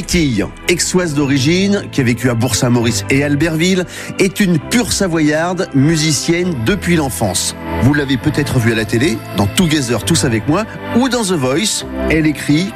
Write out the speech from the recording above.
Titille, aixoise d'origine, qui a vécu à Bourg-Saint-Maurice et Albertville, est une pure savoyarde, musicienne depuis l'enfance. Vous l'avez peut-être vue à la télé, dans Together, Tous avec moi, ou dans The Voice. Elle écrit,